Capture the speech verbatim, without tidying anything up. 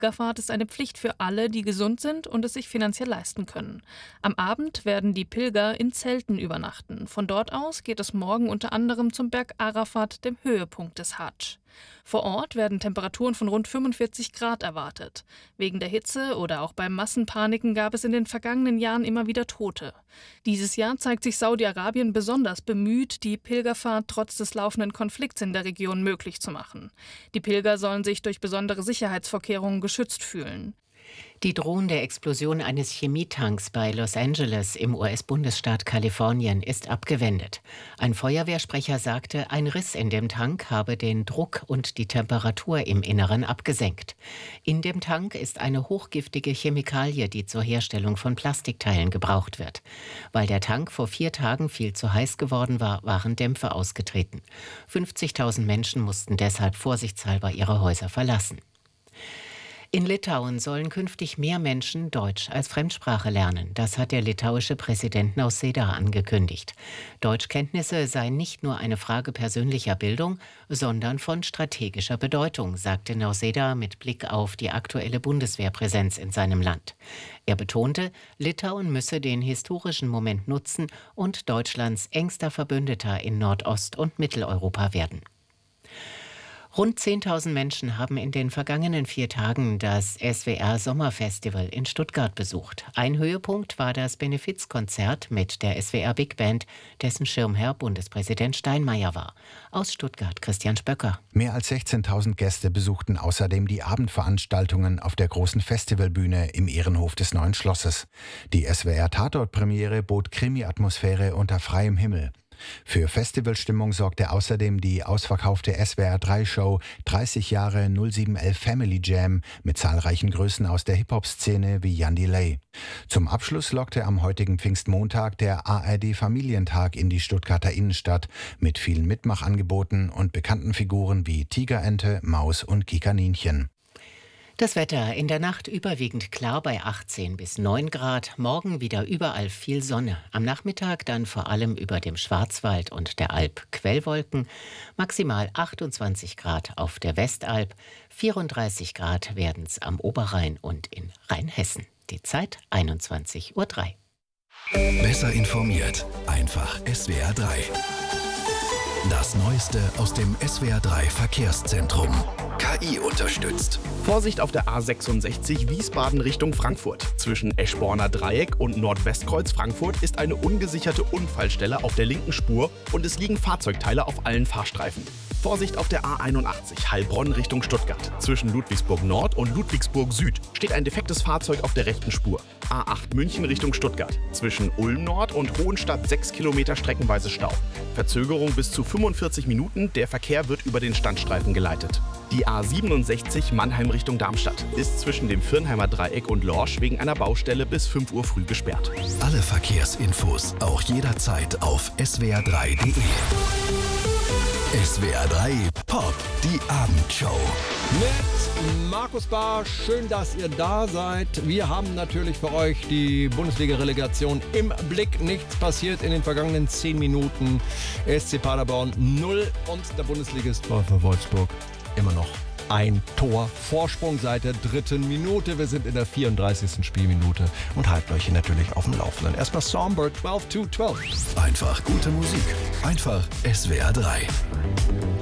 Pilgerfahrt ist eine Pflicht für alle, die gesund sind und es sich finanziell leisten können. Am Abend werden die Pilger in Zelten übernachten. Von dort aus geht es morgen unter anderem zum Berg Arafat, dem Höhepunkt des Hadsch. Vor Ort werden Temperaturen von rund fünfundvierzig Grad erwartet. Wegen der Hitze oder auch bei Massenpaniken gab es in den vergangenen Jahren immer wieder Tote. Dieses Jahr zeigt sich Saudi-Arabien besonders bemüht, die Pilgerfahrt trotz des laufenden Konflikts in der Region möglich zu machen. Die Pilger sollen sich durch besondere Sicherheitsvorkehrungen geschützt fühlen. Die drohende Explosion eines Chemietanks bei Los Angeles im U S-Bundesstaat Kalifornien ist abgewendet. Ein Feuerwehrsprecher sagte, ein Riss in dem Tank habe den Druck und die Temperatur im Inneren abgesenkt. In dem Tank ist eine hochgiftige Chemikalie, die zur Herstellung von Plastikteilen gebraucht wird. Weil der Tank vor vier Tagen viel zu heiß geworden war, waren Dämpfe ausgetreten. fünfzigtausend Menschen mussten deshalb vorsichtshalber ihre Häuser verlassen. In Litauen sollen künftig mehr Menschen Deutsch als Fremdsprache lernen. Das hat der litauische Präsident Nausėda angekündigt. Deutschkenntnisse seien nicht nur eine Frage persönlicher Bildung, sondern von strategischer Bedeutung, sagte Nausėda mit Blick auf die aktuelle Bundeswehrpräsenz in seinem Land. Er betonte, Litauen müsse den historischen Moment nutzen und Deutschlands engster Verbündeter in Nordost- und Mitteleuropa werden. Rund zehntausend Menschen haben in den vergangenen vier Tagen das S W R-Sommerfestival in Stuttgart besucht. Ein Höhepunkt war das Benefizkonzert mit der S W R Big Band, dessen Schirmherr Bundespräsident Steinmeier war. Aus Stuttgart Christian Spöcker. Mehr als sechzehntausend Gäste besuchten außerdem die Abendveranstaltungen auf der großen Festivalbühne im Ehrenhof des Neuen Schlosses. Die S W R-Tatort-Premiere bot Krimi-Atmosphäre unter freiem Himmel. Für Festivalstimmung sorgte außerdem die ausverkaufte S W R drei Show dreißig Jahre null sieben elf Family Jam mit zahlreichen Größen aus der Hip-Hop-Szene wie Jan Delay. Zum Abschluss lockte am heutigen Pfingstmontag der A R D-Familientag in die Stuttgarter Innenstadt mit vielen Mitmachangeboten und bekannten Figuren wie Tigerente, Maus und Kikaninchen. Das Wetter in der Nacht überwiegend klar bei achtzehn bis neun Grad, morgen wieder überall viel Sonne. Am Nachmittag dann vor allem über dem Schwarzwald und der Alp Quellwolken, maximal achtundzwanzig Grad auf der Westalb, vierunddreißig Grad werden es am Oberrhein und in Rheinhessen. Die Zeit einundzwanzig Uhr drei. Besser informiert, einfach S W R drei. Das Neueste aus dem S W R drei Verkehrszentrum. K I unterstützt. Vorsicht auf der A sechsundsechzig Wiesbaden Richtung Frankfurt. Zwischen Eschborner Dreieck und Nordwestkreuz Frankfurt ist eine ungesicherte Unfallstelle auf der linken Spur und es liegen Fahrzeugteile auf allen Fahrstreifen. Vorsicht auf der A einundachtzig Heilbronn Richtung Stuttgart. Zwischen Ludwigsburg Nord und Ludwigsburg Süd steht ein defektes Fahrzeug auf der rechten Spur. A acht München Richtung Stuttgart. Zwischen Ulm Nord und Hohenstadt sechs Kilometer streckenweise Stau. Verzögerung bis zu fünfundvierzig Minuten, der Verkehr wird über den Standstreifen geleitet. Die A siebenundsechzig Mannheim Richtung Darmstadt ist zwischen dem Firnheimer Dreieck und Lorsch wegen einer Baustelle bis fünf Uhr früh gesperrt. Alle Verkehrsinfos auch jederzeit auf S W R drei Punkt de. S W R drei Pop, die Abendshow. Mit Markus Barr, schön, dass ihr da seid. Wir haben natürlich für euch die Bundesliga-Relegation im Blick. Nichts passiert in den vergangenen zehn Minuten. S C Paderborn null und der Bundesligist VfL Wolfsburg immer noch ein Tor Vorsprung seit der dritten Minute. Wir sind in der vierunddreißigsten Spielminute und halten euch hier natürlich auf dem Laufenden. Erstmal Songbird zwölf zu zwölf. Einfach gute Musik. Einfach S W R drei.